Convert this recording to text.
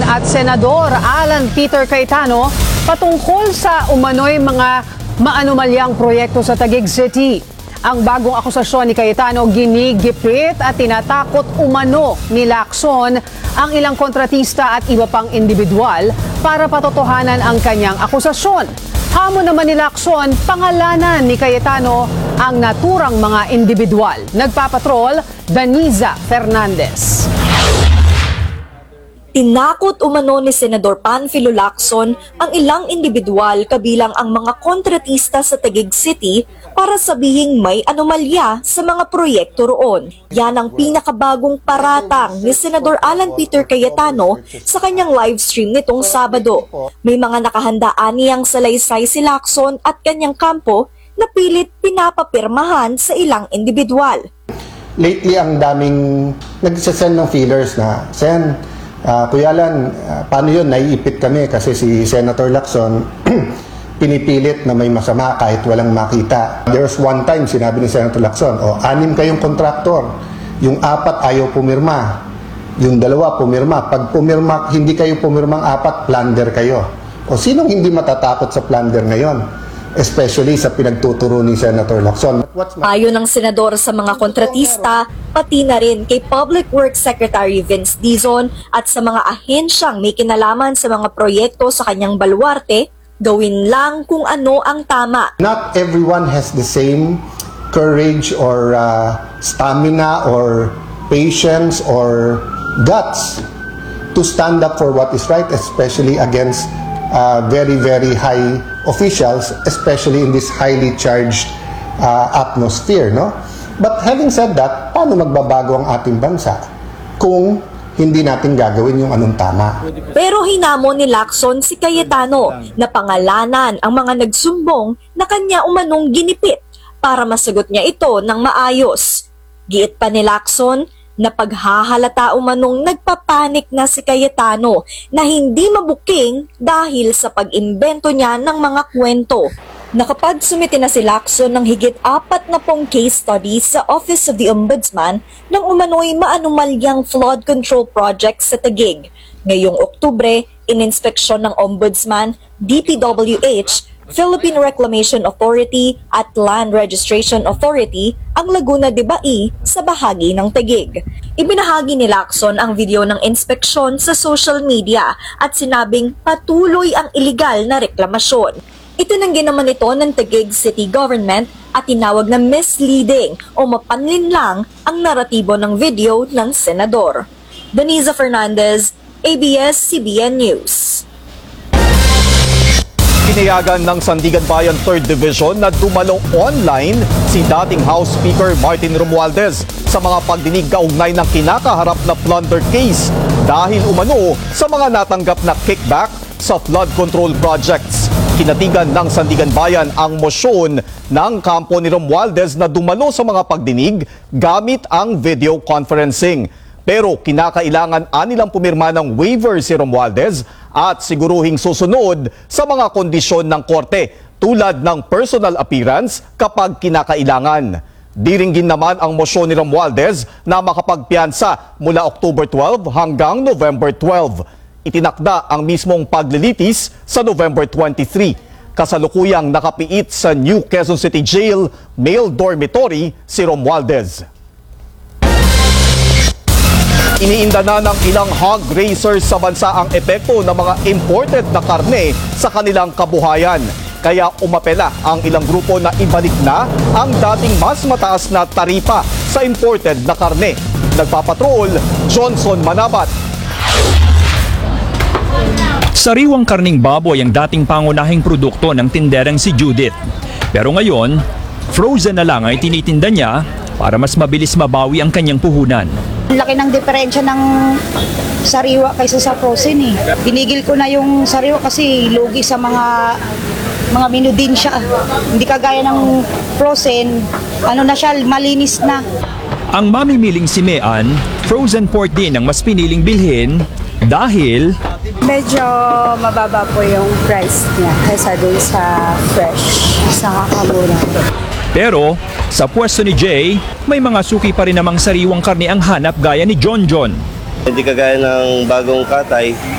at Senador Alan Peter Cayetano patungkol sa umano'y mga maanumalyang proyekto sa Taguig City. Ang bagong akusasyon ni Cayetano, ginigipit at tinatakot umano ni Lacson ang ilang kontratista at iba pang individual para patotohanan ang kanyang akusasyon. Hamon naman ni Lacson, pangalanan ni Cayetano ang naturang mga individual. Nagpapatrol, Daniza Fernandez. Tinakot umano ni Senador Panfilo Lacson ang ilang individual kabilang ang mga kontratista sa Taguig City para sabihing may anomalya sa mga proyekto roon. Yan ang pinakabagong paratang ni Senador Alan Peter Cayetano sa kanyang live stream nitong Sabado. May mga nakahandaan niyang salaysay si Lacson at kanyang kampo na pilit pinapapirmahan sa ilang individual. Lately, ang daming nagsasend ng feelers na, Sen, Kuya Alan, paano yun? Naiipit kami kasi si Senator Lacson pinipilit na may masama kahit walang makita. There was one time, sinabi ni Senator Lacson, 6 kayong kontraktor, yung 4 ayaw pumirma, yung 2 pumirma. Pag pumirma, hindi kayo pumirmang 4, plunder kayo. O sinong hindi matatakot sa plunder ngayon? Especially sa pinagtuturo ni Senator Lacson. Ayon ng senador sa mga kontratista, pati na rin kay Public Works Secretary Vince Dizon at sa mga ahensyang may kinalaman sa mga proyekto sa kanyang baluarte, gawin lang kung ano ang tama. Not everyone has the same courage or stamina or patience or guts to stand up for what is right, especially against very, very high officials, especially in this highly charged atmosphere, no? But having said that, paano magbabago ang ating bansa kung hindi natin gagawin yung anong tama? Pero hinamon ni Lacson si Cayetano na pangalanan ang mga nagsumbong na kanya umanong ginipit para masagot niya ito ng maayos. Giit pa ni Lacson na paghahalata umanong nagpapanik na si Cayetano na hindi mabuking dahil sa pag-imbento niya ng mga kwento. Nakapagsumite na si Lacson ng higit 40 case studies sa Office of the Ombudsman ng umano'y maanumalyang flood control project sa Taguig. Ngayong Oktubre, ininspeksyon ng Ombudsman, DPWH, Philippine Reclamation Authority at Land Registration Authority ang Laguna de Bai sa bahagi ng Taguig. Ibinahagi ni Lacson ang video ng inspeksyon sa social media at sinabing patuloy ang iligal na reklamasyon. Itinanggi naman ito ng Taguig City Government at tinawag na misleading o mapanlinlang ang naratibo ng video ng senador. Daniza Fernandez, ABS-CBN News. Pinayagan ng Sandigan Bayan 3rd Division na dumalo online si dating House Speaker Martin Romualdez sa mga pagdinig kaugnay ng kinakaharap na plunder case dahil umano sa mga natanggap na kickback sa flood control projects. Kinatigan ng Sandigan Bayan ang mosyon ng kampo ni Romualdez na dumalo sa mga pagdinig gamit ang video conferencing. Pero kinakailangan anilang pumirma ng waiver si Romualdez at siguruhing susunod sa mga kondisyon ng korte tulad ng personal appearance kapag kinakailangan. Diringgin naman ang mosyon ni Romualdez na makapagpiyansa mula October 12 hanggang November 12. Itinakda ang mismong paglilitis sa November 23. Kasalukuyang nakapiit sa New Quezon City Jail male dormitory si Romualdez. Iniinda na ng ilang hog raisers sa bansa ang epekto ng mga imported na karne sa kanilang kabuhayan. Kaya umapela ang ilang grupo na ibalik na ang dating mas mataas na taripa sa imported na karne. Nagpapatrol, Johnson Manabat. Sariwang karning baboy ang dating pangunahing produkto ng tinderang si Judith. Pero ngayon, frozen na lang ay tinitinda niya para mas mabilis mabawi ang kanyang puhunan. Laki ng diferensya ng sariwa kaysa sa frozen eh. Tinigil ko na yung sariwa kasi lugi sa mga menu din siya. Hindi kagaya ng frozen, ano na siya, malinis na. Ang mamimiling si Mean, frozen pork din ang mas piniling bilhin dahil medyo mababa po yung price niya kaysa dun sa fresh, sa kakamura. Pero sa pwesto ni Jay, may mga suki pa rin namang sariwang karne ang hanap gaya ni John John. Hindi kagaya ng bagong katay,